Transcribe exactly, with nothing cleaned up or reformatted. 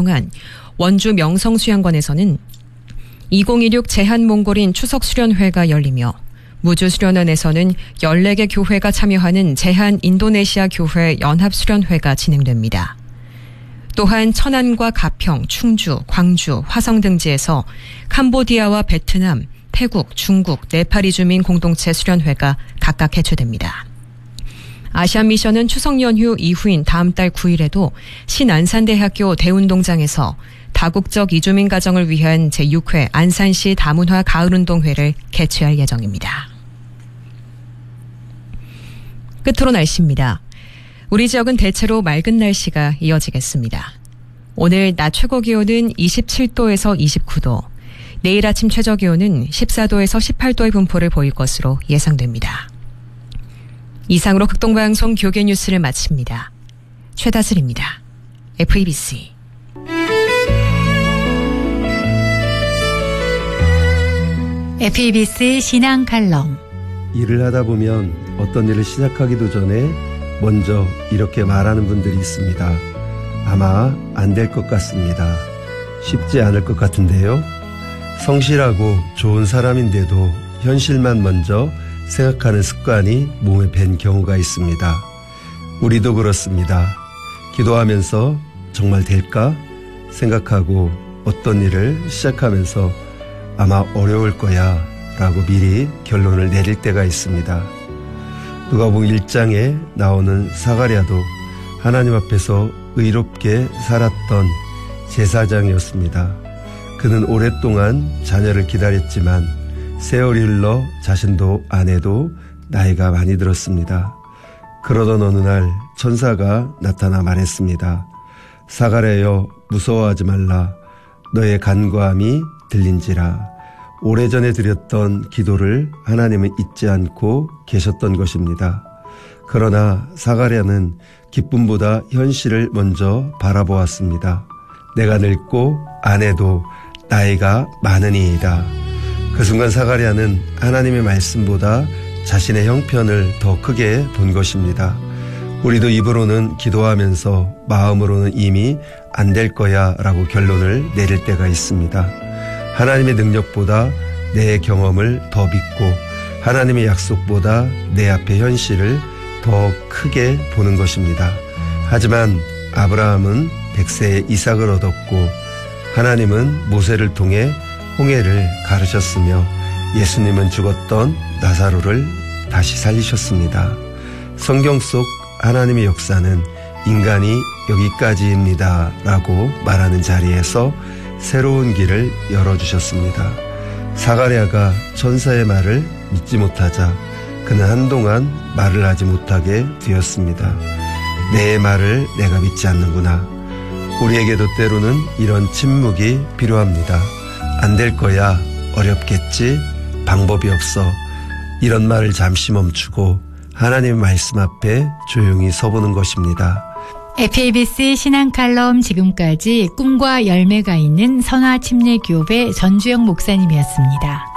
운영한 원주 명성수양관에서는 이천이십육 제한몽골인 추석수련회가 열리며 무주수련원에서는 열네 개 교회가 참여하는 제한인도네시아 교회 연합수련회가 진행됩니다. 또한 천안과 가평, 충주, 광주, 화성 등지에서 캄보디아와 베트남, 태국, 중국, 네팔 이주민 공동체 수련회가 각각 개최됩니다. 아시안 미션은 추석 연휴 이후인 다음 달 구 일에도 신안산대학교 대운동장에서 다국적 이주민 가정을 위한 제육 회 안산시 다문화 가을운동회를 개최할 예정입니다. 끝으로 날씨입니다. 우리 지역은 대체로 맑은 날씨가 이어지겠습니다. 오늘 낮 최고 기온은 이십칠 도에서 이십구 도, 내일 아침 최저 기온은 십사 도에서 십팔 도의 분포를 보일 것으로 예상됩니다. 이상으로 극동방송 교계 뉴스를 마칩니다. 최다슬입니다. 에프이비씨. 에프이비씨 신앙 칼럼. 일을 하다 보면 어떤 일을 시작하기도 전에 먼저 이렇게 말하는 분들이 있습니다. 아마 안 될 것 같습니다. 쉽지 않을 것 같은데요. 성실하고 좋은 사람인데도 현실만 먼저 생각하는 습관이 몸에 밴 경우가 있습니다. 우리도 그렇습니다. 기도하면서 정말 될까 생각하고 어떤 일을 시작하면서 아마 어려울 거야 라고 미리 결론을 내릴 때가 있습니다. 누가복음 일 장에 나오는 사가랴도 하나님 앞에서 의롭게 살았던 제사장이었습니다. 그는 오랫동안 자녀를 기다렸지만 세월이 흘러 자신도 아내도 나이가 많이 들었습니다. 그러던 어느 날 천사가 나타나 말했습니다. 사가랴여 무서워하지 말라. 너의 간과함이 들린지라. 오래전에 드렸던 기도를 하나님은 잊지 않고 계셨던 것입니다. 그러나 사가랴는 기쁨보다 현실을 먼저 바라보았습니다. 내가 늙고 아내도 나이가 많으니이다. 그 순간 사가랴는 하나님의 말씀보다 자신의 형편을 더 크게 본 것입니다. 우리도 입으로는 기도하면서 마음으로는 이미 안 될 거야 라고 결론을 내릴 때가 있습니다. 하나님의 능력보다 내 경험을 더 믿고 하나님의 약속보다 내 앞의 현실을 더 크게 보는 것입니다. 하지만 아브라함은 백세에 이삭을 얻었고 하나님은 모세를 통해 홍해를 가르셨으며 예수님은 죽었던 나사로를 다시 살리셨습니다. 성경 속 하나님의 역사는 인간이 여기까지입니다 라고 말하는 자리에서 새로운 길을 열어주셨습니다. 사가랴가 천사의 말을 믿지 못하자 그는 한동안 말을 하지 못하게 되었습니다. 내 말을 내가 믿지 않는구나. 우리에게도 때로는 이런 침묵이 필요합니다. 안 될 거야, 어렵겠지, 방법이 없어. 이런 말을 잠시 멈추고 하나님의 말씀 앞에 조용히 서보는 것입니다. 에프이비씨 신앙 칼럼 지금까지 꿈과 열매가 있는 선화침례교회 전주영 목사님이었습니다.